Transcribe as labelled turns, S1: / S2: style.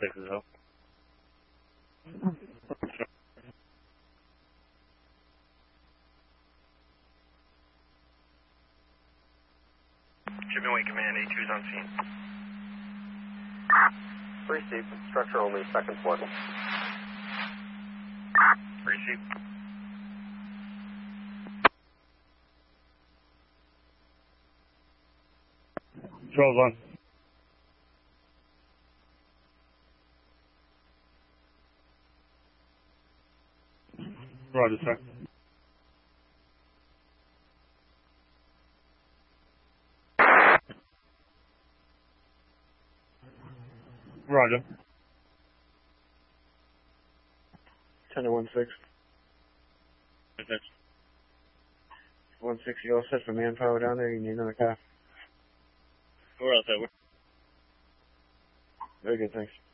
S1: 6 is up.
S2: Shipment Wing Command, A2 is on scene.
S3: Receive, structure only, second floor.
S2: Receive.
S1: Control's on. Roger, sir. Roger.
S3: 10-16. 160, you all set for manpower down there? You need another car?
S1: We're all set.
S3: Very good, thanks.